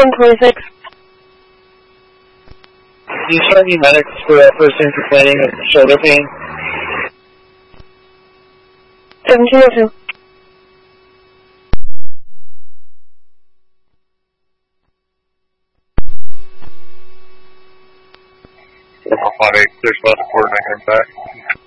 126. Do you start any medics for first aid complaining of shoulder pain? 1702. Alpha 5-8, clear spot to 49 back.